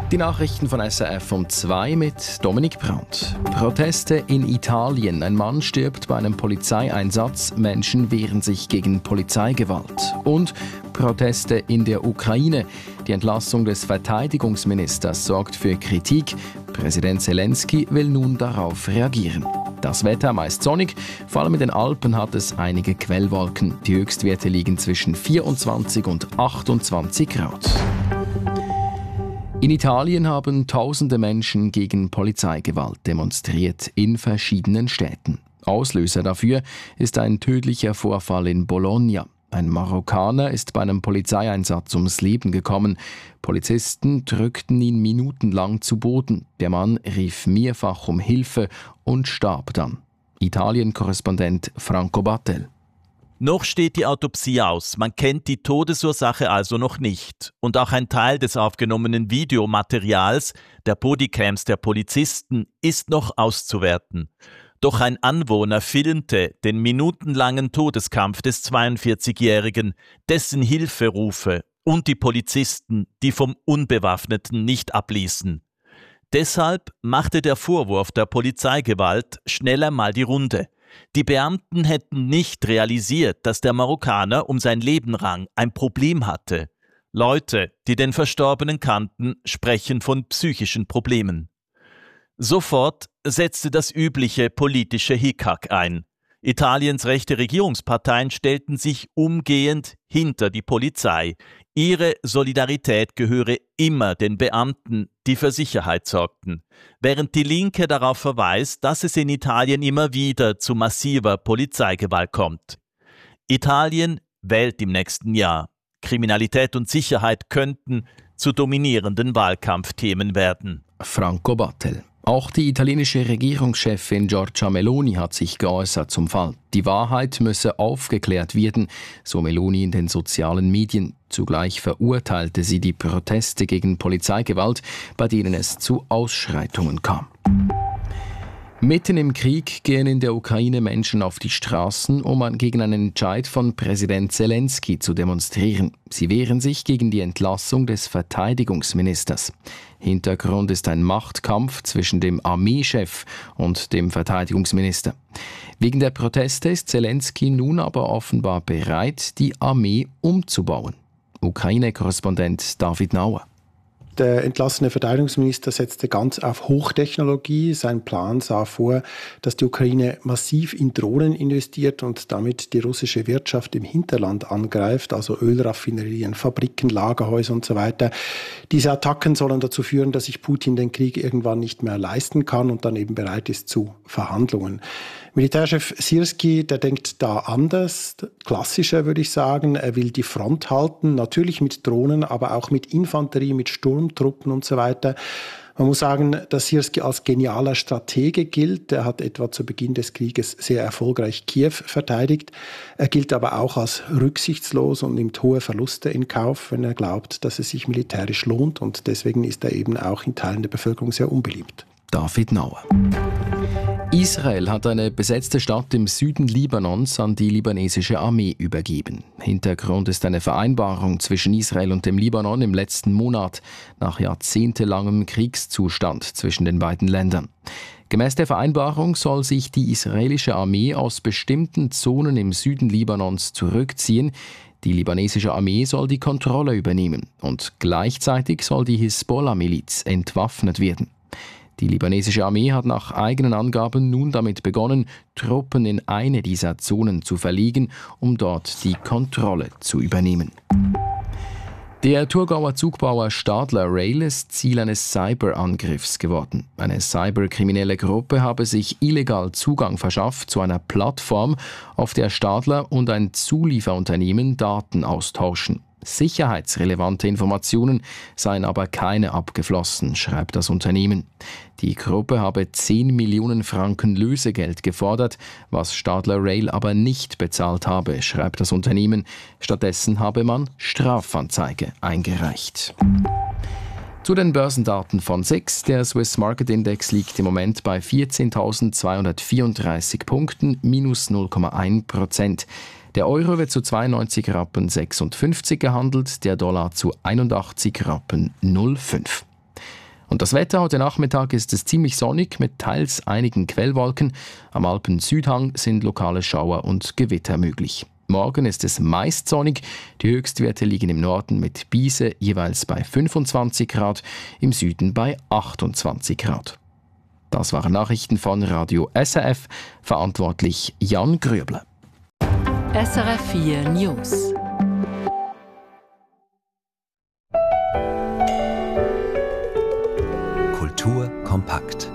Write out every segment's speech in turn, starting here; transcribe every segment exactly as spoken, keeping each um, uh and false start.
Die Nachrichten von S R F um zwei mit Dominik Brandt. Proteste in Italien. Ein Mann stirbt bei einem Polizeieinsatz. Menschen wehren sich gegen Polizeigewalt. Und Proteste in der Ukraine. Die Entlassung des Verteidigungsministers sorgt für Kritik. Präsident Zelensky will nun darauf reagieren. Das Wetter meist sonnig, vor allem in den Alpen hat es einige Quellwolken. Die Höchstwerte liegen zwischen vierundzwanzig und achtundzwanzig Grad. In Italien haben tausende Menschen gegen Polizeigewalt demonstriert in verschiedenen Städten. Auslöser dafür ist ein tödlicher Vorfall in Bologna. Ein Marokkaner ist bei einem Polizeieinsatz ums Leben gekommen. Polizisten drückten ihn minutenlang zu Boden. Der Mann rief mehrfach um Hilfe und starb dann. Italien-Korrespondent Franco Battel. Noch steht die Autopsie aus, man kennt die Todesursache also noch nicht. Und auch ein Teil des aufgenommenen Videomaterials, der Bodycams der Polizisten, ist noch auszuwerten. Doch ein Anwohner filmte den minutenlangen Todeskampf des zweiundvierzigjährigen, dessen Hilferufe und die Polizisten, die vom Unbewaffneten nicht abließen. Deshalb machte der Vorwurf der Polizeigewalt schneller mal die Runde. Die Beamten hätten nicht realisiert, dass der Marokkaner um sein Leben rang, ein Problem hatte. Leute, die den Verstorbenen kannten, sprechen von psychischen Problemen. Sofort setzte das übliche politische Hickhack ein. Italiens rechte Regierungsparteien stellten sich umgehend hinter die Polizei. Ihre Solidarität gehöre immer den Beamten, die für Sicherheit sorgten, während die Linke darauf verweist, dass es in Italien immer wieder zu massiver Polizeigewalt kommt. Italien wählt im nächsten Jahr. Kriminalität und Sicherheit könnten zu dominierenden Wahlkampfthemen werden. Franco Battel. Auch die italienische Regierungschefin Giorgia Meloni hat sich geäußert zum Fall. Die Wahrheit müsse aufgeklärt werden, so Meloni in den sozialen Medien. Zugleich verurteilte sie die Proteste gegen Polizeigewalt, bei denen es zu Ausschreitungen kam. Mitten im Krieg gehen in der Ukraine Menschen auf die Straßen, um gegen einen Entscheid von Präsident Zelensky zu demonstrieren. Sie wehren sich gegen die Entlassung des Verteidigungsministers. Hintergrund ist ein Machtkampf zwischen dem Armeechef und dem Verteidigungsminister. Wegen der Proteste ist Zelensky nun aber offenbar bereit, die Armee umzubauen. Ukraine-Korrespondent David Nauer. Der entlassene Verteidigungsminister setzte ganz auf Hochtechnologie. Sein Plan sah vor, dass die Ukraine massiv in Drohnen investiert und damit die russische Wirtschaft im Hinterland angreift, also Ölraffinerien, Fabriken, Lagerhäuser und so weiter. Diese Attacken sollen dazu führen, dass sich Putin den Krieg irgendwann nicht mehr leisten kann und dann eben bereit ist zu Verhandlungen. Militärchef Syrski, der denkt da anders, klassischer würde ich sagen. Er will die Front halten, natürlich mit Drohnen, aber auch mit Infanterie, mit Sturmtruppen und so weiter. Man muss sagen, dass Syrski als genialer Stratege gilt. Er hat etwa zu Beginn des Krieges sehr erfolgreich Kiew verteidigt. Er gilt aber auch als rücksichtslos und nimmt hohe Verluste in Kauf, wenn er glaubt, dass es sich militärisch lohnt. Und deswegen ist er eben auch in Teilen der Bevölkerung sehr unbeliebt. David Nauer. Israel hat eine besetzte Stadt im Süden Libanons an die libanesische Armee übergeben. Hintergrund ist eine Vereinbarung zwischen Israel und dem Libanon im letzten Monat nach jahrzehntelangem Kriegszustand zwischen den beiden Ländern. Gemäß der Vereinbarung soll sich die israelische Armee aus bestimmten Zonen im Süden Libanons zurückziehen. Die libanesische Armee soll die Kontrolle übernehmen und gleichzeitig soll die Hisbollah-Miliz entwaffnet werden. Die libanesische Armee hat nach eigenen Angaben nun damit begonnen, Truppen in eine dieser Zonen zu verlegen, um dort die Kontrolle zu übernehmen. Der Thurgauer Zugbauer Stadler Rail ist Ziel eines Cyberangriffs geworden. Eine cyberkriminelle Gruppe habe sich illegal Zugang verschafft zu einer Plattform, auf der Stadler und ein Zulieferunternehmen Daten austauschen. Sicherheitsrelevante Informationen seien aber keine abgeflossen, schreibt das Unternehmen. Die Gruppe habe zehn Millionen Franken Lösegeld gefordert, was Stadler Rail aber nicht bezahlt habe, schreibt das Unternehmen. Stattdessen habe man Strafanzeige eingereicht. Zu den Börsendaten von S I X. Der Swiss Market Index liegt im Moment bei vierzehntausendzweihundertvierunddreißig Punkten, minus null Komma eins Prozent. Der Euro wird zu zweiundneunzig Rappen sechsundfünfzig gehandelt, der Dollar zu einundachtzig Rappen null Komma fünf. Und das Wetter heute Nachmittag ist es ziemlich sonnig mit teils einigen Quellwolken. Am Alpen-Südhang sind lokale Schauer und Gewitter möglich. Morgen ist es meist sonnig. Die Höchstwerte liegen im Norden mit Biese jeweils bei fünfundzwanzig Grad, im Süden bei achtundzwanzig Grad. Das waren Nachrichten von Radio S R F, verantwortlich Jan Grüble. S R F vier News. Kultur kompakt.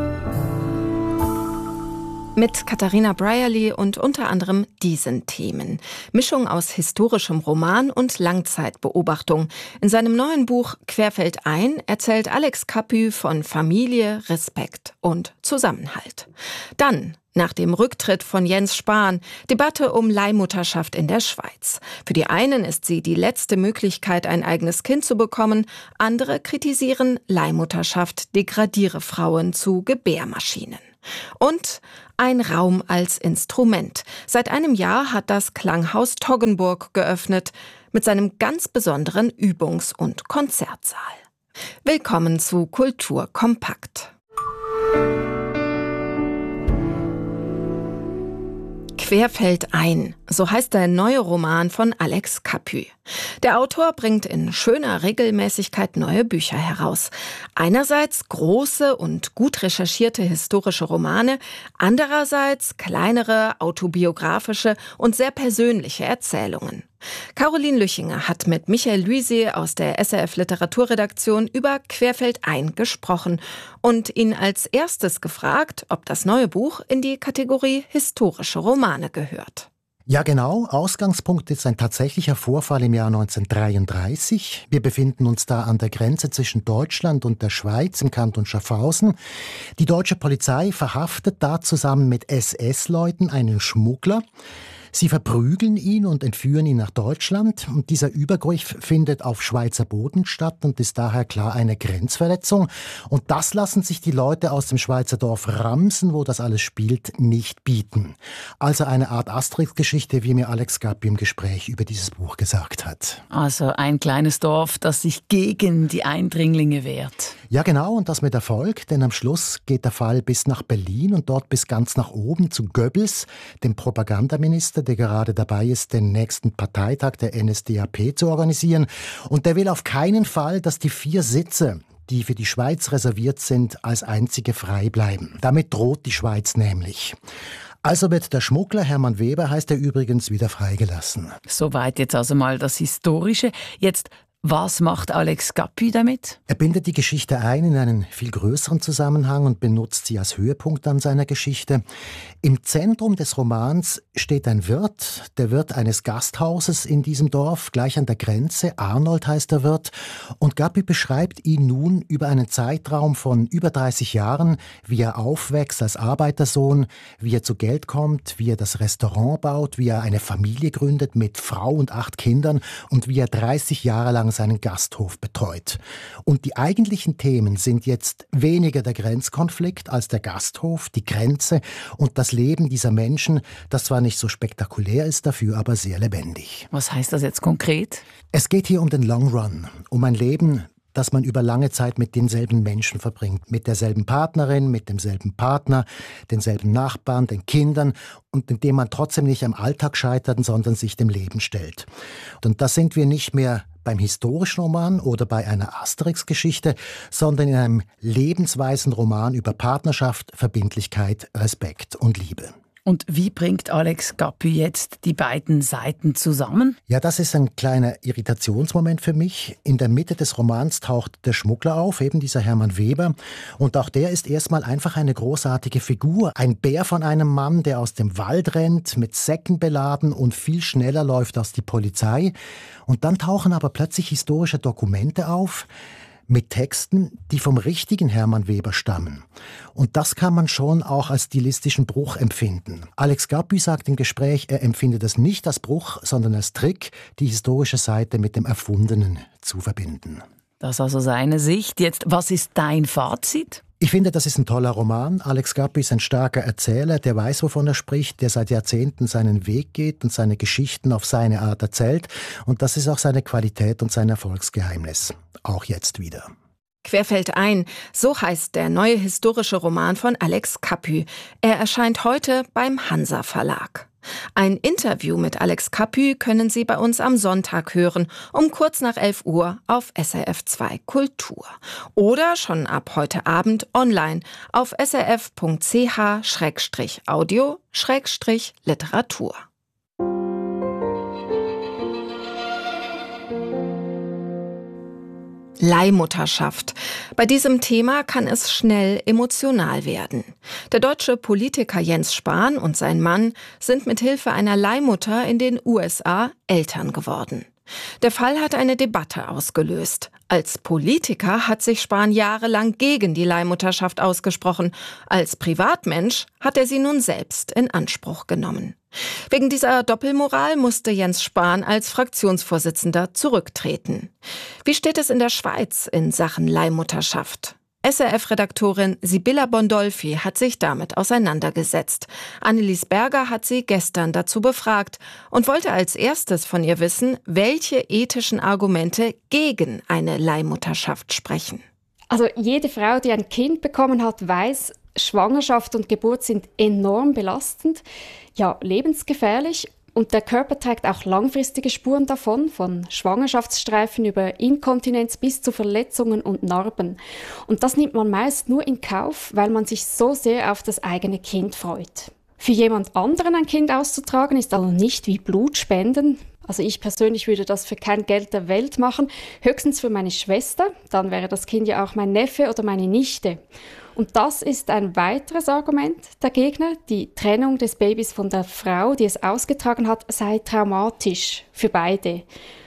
Mit Katharina Brierley und unter anderem diesen Themen. Mischung aus historischem Roman und Langzeitbeobachtung. In seinem neuen Buch Querfeldein erzählt Alex Capu von Familie, Respekt und Zusammenhalt. Dann, nach dem Rücktritt von Jens Spahn, Debatte um Leihmutterschaft in der Schweiz. Für die einen ist sie die letzte Möglichkeit, ein eigenes Kind zu bekommen. Andere kritisieren, Leihmutterschaft degradiere Frauen zu Gebärmaschinen. Und ein Raum als Instrument. Seit einem Jahr hat das Klanghaus Toggenburg geöffnet mit seinem ganz besonderen Übungs- und Konzertsaal. Willkommen zu Kultur kompakt. Querfeldein, so heißt der neue Roman von Alex Capu. Der Autor bringt in schöner Regelmäßigkeit neue Bücher heraus. Einerseits große und gut recherchierte historische Romane, andererseits kleinere, autobiografische und sehr persönliche Erzählungen. Caroline Lüchinger hat mit Michael Luisi aus der S R F Literaturredaktion über Querfeldein gesprochen und ihn als erstes gefragt, ob das neue Buch in die Kategorie historische Romane gehört. Ja, genau. Ausgangspunkt ist ein tatsächlicher Vorfall im Jahr neunzehnhundertdreiunddreißig. Wir befinden uns da an der Grenze zwischen Deutschland und der Schweiz im Kanton Schaffhausen. Die deutsche Polizei verhaftet da zusammen mit S S-Leuten einen Schmuggler. Sie verprügeln ihn und entführen ihn nach Deutschland. Und dieser Übergriff findet auf Schweizer Boden statt und ist daher klar eine Grenzverletzung. Und das lassen sich die Leute aus dem Schweizer Dorf Ramsen, wo das alles spielt, nicht bieten. Also eine Art Asterix-Geschichte, wie mir Alex Capu im Gespräch über dieses Buch gesagt hat. Also ein kleines Dorf, das sich gegen die Eindringlinge wehrt. Ja, genau, und das mit Erfolg, denn am Schluss geht der Fall bis nach Berlin und dort bis ganz nach oben zu Goebbels, dem Propagandaminister, der gerade dabei ist, den nächsten Parteitag der N S D A P zu organisieren. Und der will auf keinen Fall, dass die vier Sitze, die für die Schweiz reserviert sind, als einzige frei bleiben. Damit droht die Schweiz nämlich. Also wird der Schmuggler, Hermann Weber heißt er übrigens, wieder freigelassen. Soweit jetzt also mal das Historische. Jetzt, was macht Alex Capu damit? Er bindet die Geschichte ein in einen viel größeren Zusammenhang und benutzt sie als Höhepunkt an seiner Geschichte. Im Zentrum des Romans steht ein Wirt, der Wirt eines Gasthauses in diesem Dorf, gleich an der Grenze. Arnold heißt der Wirt. Und Capu beschreibt ihn nun über einen Zeitraum von über dreißig Jahren, wie er aufwächst als Arbeitersohn, wie er zu Geld kommt, wie er das Restaurant baut, wie er eine Familie gründet mit Frau und acht Kindern und wie er dreißig Jahre lang seinen Gasthof betreut. Und die eigentlichen Themen sind jetzt weniger der Grenzkonflikt als der Gasthof, die Grenze und das Leben dieser Menschen, das zwar nicht so spektakulär ist, dafür aber sehr lebendig. Was heißt das jetzt konkret? Es geht hier um den Long Run, um ein Leben, das man über lange Zeit mit denselben Menschen verbringt, mit derselben Partnerin, mit demselben Partner, denselben Nachbarn, den Kindern und in dem man trotzdem nicht am Alltag scheitert, sondern sich dem Leben stellt. Und da sind wir nicht mehr beim historischen Roman oder bei einer Asterix-Geschichte, sondern in einem lebensweisen Roman über Partnerschaft, Verbindlichkeit, Respekt und Liebe. Und wie bringt Alex Capu jetzt die beiden Seiten zusammen? Ja, das ist ein kleiner Irritationsmoment für mich. In der Mitte des Romans taucht der Schmuggler auf, eben dieser Hermann Weber. Und auch der ist erstmal einfach eine großartige Figur. Ein Bär von einem Mann, der aus dem Wald rennt, mit Säcken beladen und viel schneller läuft als die Polizei. Und dann tauchen aber plötzlich historische Dokumente auf, mit Texten, die vom richtigen Hermann Weber stammen. Und das kann man schon auch als stilistischen Bruch empfinden. Alex Capu sagt im Gespräch, er empfindet das nicht als Bruch, sondern als Trick, die historische Seite mit dem Erfundenen zu verbinden. Das ist also seine Sicht. Jetzt, was ist dein Fazit? Ich finde, das ist ein toller Roman. Alex Capu ist ein starker Erzähler, der weiß, wovon er spricht, der seit Jahrzehnten seinen Weg geht und seine Geschichten auf seine Art erzählt. Und das ist auch seine Qualität und sein Erfolgsgeheimnis. Auch jetzt wieder. Querfeld ein, so heißt der neue historische Roman von Alex Capu. Er erscheint heute beim Hansa Verlag. Ein Interview mit Alex Capu können Sie bei uns am Sonntag hören, um kurz nach elf Uhr auf S R F zwei Kultur. Oder schon ab heute Abend online auf srf punkt c h schrägstrich audio schrägstrich literatur. Leihmutterschaft. Bei diesem Thema kann es schnell emotional werden. Der deutsche Politiker Jens Spahn und sein Mann sind mit Hilfe einer Leihmutter in den U S A Eltern geworden. Der Fall hat eine Debatte ausgelöst. Als Politiker hat sich Spahn jahrelang gegen die Leihmutterschaft ausgesprochen. Als Privatmensch hat er sie nun selbst in Anspruch genommen. Wegen dieser Doppelmoral musste Jens Spahn als Fraktionsvorsitzender zurücktreten. Wie steht es in der Schweiz in Sachen Leihmutterschaft? S R F-Redaktorin Sibylla Bondolfi hat sich damit auseinandergesetzt. Annelies Berger hat sie gestern dazu befragt und wollte als erstes von ihr wissen, welche ethischen Argumente gegen eine Leihmutterschaft sprechen. Also jede Frau, die ein Kind bekommen hat, weiß, Schwangerschaft und Geburt sind enorm belastend, ja lebensgefährlich. Und der Körper trägt auch langfristige Spuren davon, von Schwangerschaftsstreifen über Inkontinenz bis zu Verletzungen und Narben. Und das nimmt man meist nur in Kauf, weil man sich so sehr auf das eigene Kind freut. Für jemand anderen ein Kind auszutragen ist also nicht wie Blutspenden. Also ich persönlich würde das für kein Geld der Welt machen, höchstens für meine Schwester, dann wäre das Kind ja auch mein Neffe oder meine Nichte. Und das ist ein weiteres Argument der Gegner. Die Trennung des Babys von der Frau, die es ausgetragen hat, sei traumatisch für beide.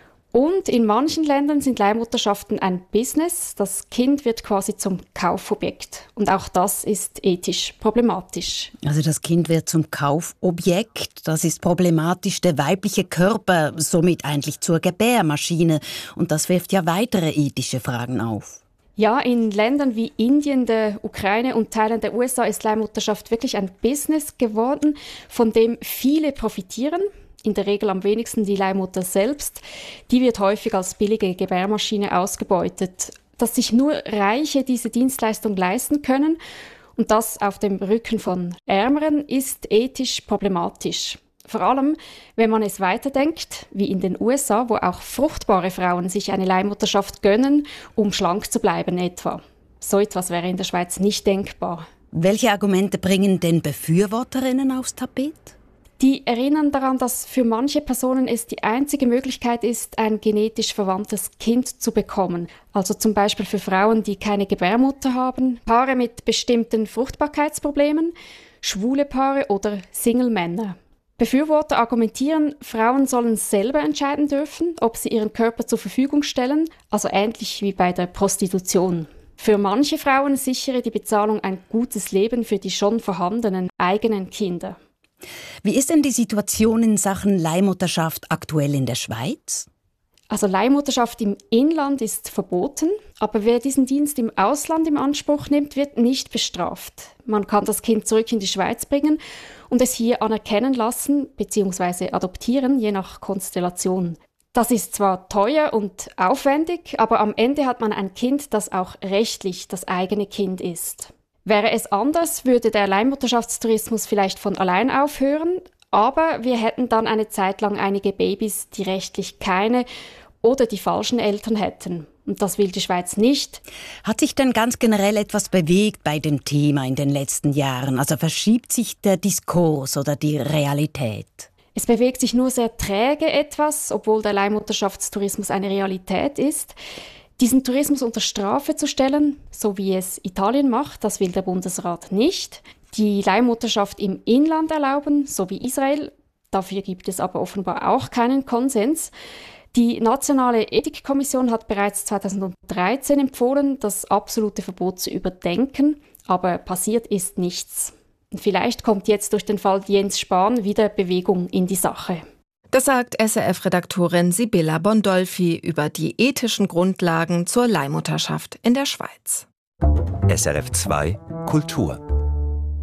Und in manchen Ländern sind Leihmutterschaften ein Business. Das Kind wird quasi zum Kaufobjekt. Und auch das ist ethisch problematisch. Also das Kind wird zum Kaufobjekt. Das ist problematisch. Der weibliche Körper somit eigentlich zur Gebärmaschine. Und das wirft ja weitere ethische Fragen auf. Ja, in Ländern wie Indien, der Ukraine und Teilen der U S A ist Leihmutterschaft wirklich ein Business geworden, von dem viele profitieren. In der Regel am wenigsten die Leihmutter selbst. Die wird häufig als billige Gebärmaschine ausgebeutet. Dass sich nur Reiche diese Dienstleistung leisten können und das auf dem Rücken von Ärmeren ist ethisch problematisch. Vor allem, wenn man es weiterdenkt, wie in den U S A, wo auch fruchtbare Frauen sich eine Leihmutterschaft gönnen, um schlank zu bleiben etwa. So etwas wäre in der Schweiz nicht denkbar. Welche Argumente bringen denn Befürworterinnen aufs Tapet? Die erinnern daran, dass für manche Personen es die einzige Möglichkeit ist, ein genetisch verwandtes Kind zu bekommen. Also zum Beispiel für Frauen, die keine Gebärmutter haben, Paare mit bestimmten Fruchtbarkeitsproblemen, schwule Paare oder Single-Männer. Befürworter argumentieren, Frauen sollen selber entscheiden dürfen, ob sie ihren Körper zur Verfügung stellen, also ähnlich wie bei der Prostitution. Für manche Frauen sichere die Bezahlung ein gutes Leben für die schon vorhandenen eigenen Kinder. Wie ist denn die Situation in Sachen Leihmutterschaft aktuell in der Schweiz? Also Leihmutterschaft im Inland ist verboten, aber wer diesen Dienst im Ausland in Anspruch nimmt, wird nicht bestraft. Man kann das Kind zurück in die Schweiz bringen und es hier anerkennen lassen bzw. adoptieren, je nach Konstellation. Das ist zwar teuer und aufwendig, aber am Ende hat man ein Kind, das auch rechtlich das eigene Kind ist. Wäre es anders, würde der Leihmutterschaftstourismus vielleicht von allein aufhören, aber wir hätten dann eine Zeit lang einige Babys, die rechtlich keine oder die falschen Eltern hätten. Und das will die Schweiz nicht. Hat sich denn ganz generell etwas bewegt bei dem Thema in den letzten Jahren? Also verschiebt sich der Diskurs oder die Realität? Es bewegt sich nur sehr träge etwas, obwohl der Leihmutterschaftstourismus eine Realität ist. Diesen Tourismus unter Strafe zu stellen, so wie es Italien macht, das will der Bundesrat nicht. Die Leihmutterschaft im Inland erlauben, so wie Israel. Dafür gibt es aber offenbar auch keinen Konsens. Die Nationale Ethikkommission hat bereits zweitausenddreizehn empfohlen, das absolute Verbot zu überdenken, aber passiert ist nichts. Und vielleicht kommt jetzt durch den Fall Jens Spahn wieder Bewegung in die Sache. Das sagt S R F-Redaktorin Sibylla Bondolfi über die ethischen Grundlagen zur Leihmutterschaft in der Schweiz. S R F zwei Kultur.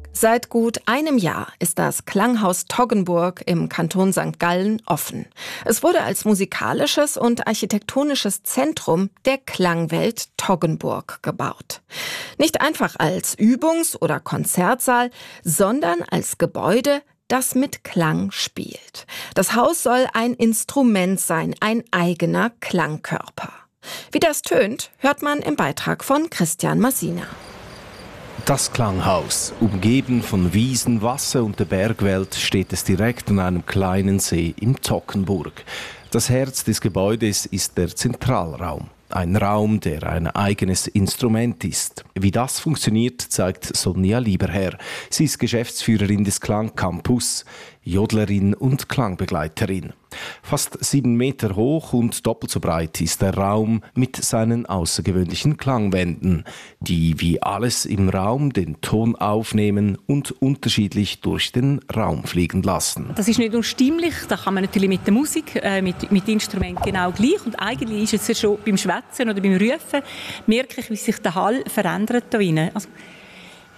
Seit gut einem Jahr ist das Klanghaus Toggenburg im Kanton Sankt Gallen offen. Es wurde als musikalisches und architektonisches Zentrum der Klangwelt Toggenburg gebaut. Nicht einfach als Übungs- oder Konzertsaal, sondern als Gebäude, das mit Klang spielt. Das Haus soll ein Instrument sein, ein eigener Klangkörper. Wie das tönt, hört man im Beitrag von Christian Massina. Das Klanghaus, umgeben von Wiesen, Wasser und der Bergwelt, steht es direkt an einem kleinen See im Toggenburg. Das Herz des Gebäudes ist der Zentralraum. Ein Raum, der ein eigenes Instrument ist. Wie das funktioniert, zeigt Sonja Lieberherr. Sie ist Geschäftsführerin des Klangcampus, Jodlerin und Klangbegleiterin. Fast sieben Meter hoch und doppelt so breit ist der Raum mit seinen außergewöhnlichen Klangwänden, die wie alles im Raum den Ton aufnehmen und unterschiedlich durch den Raum fliegen lassen. Das ist nicht nur stimmlich, da kann man natürlich mit der Musik, äh, mit, mit Instrumenten genau gleich. Und eigentlich ist es ja schon beim Schwätzen oder beim Rufen, merke ich, wie sich der Hall verändert da drinnen. Also